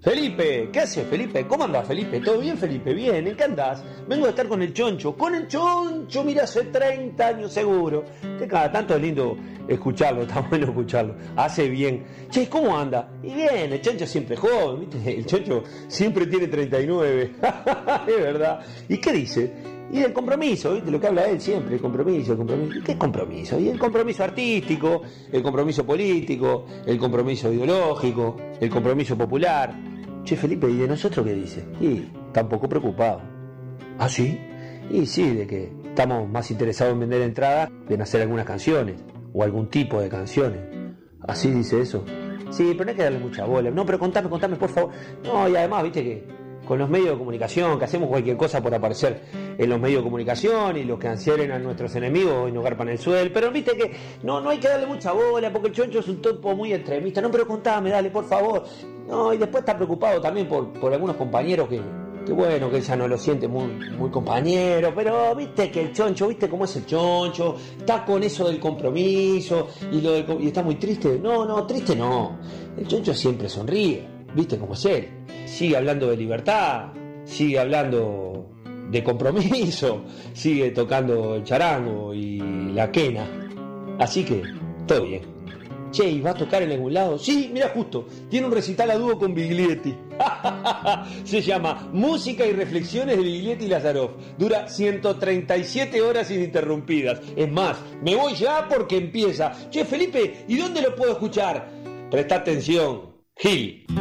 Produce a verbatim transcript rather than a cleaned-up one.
Felipe, ¿qué haces, Felipe? ¿Cómo andás, Felipe? ¿Todo bien, Felipe? Bien, ¿en qué andás? Vengo a estar con el Choncho. Con el Choncho, mira, hace treinta años seguro. Que cada tanto es lindo escucharlo, está bueno escucharlo. Hace bien. Che, ¿cómo anda? Y bien, el Choncho siempre es joven, ¿viste? El Choncho siempre tiene treinta y nueve. Es verdad. ¿Y qué dice? Y el compromiso, ¿viste? Lo que habla él siempre, el compromiso, el compromiso. ¿Y qué compromiso? Y el compromiso artístico, el compromiso político, el compromiso ideológico, el compromiso popular. Che, Felipe, ¿y de nosotros qué dice? Y tampoco preocupado. ¿Ah, sí? Y sí, de que estamos más interesados en vender entradas que en hacer algunas canciones, o algún tipo de canciones. ¿Así dice eso? Sí, pero no hay que darle mucha bola. No, pero contame, contame, por favor. No, y además, viste que con los medios de comunicación, que hacemos cualquier cosa por aparecer en los medios de comunicación, y los que anseren a nuestros enemigos y nos garpan el suelo, pero viste que no, no hay que darle mucha bola, porque el Choncho es un tipo muy extremista. No, pero contame, dale, por favor. No, y después está preocupado también por, por algunos compañeros que, que bueno, que él ya no lo siente muy, muy compañero, pero viste que el Choncho, viste cómo es el Choncho, está con eso del compromiso, y, lo del, y está muy triste. No, no, triste no. El Choncho siempre sonríe, viste cómo es él. Sigue hablando de libertad, sigue hablando de compromiso, sigue tocando el charango y la quena. Así que, todo bien. Che, ¿y va a tocar en algún lado? Sí, mira, justo, tiene un recital a dúo con Biglietti. Se llama Música y Reflexiones de Biglietti y Lazaroff. Dura ciento treinta y siete horas ininterrumpidas. Es más, me voy ya porque empieza. Che, Felipe, ¿y dónde lo puedo escuchar? Presta atención, Gil.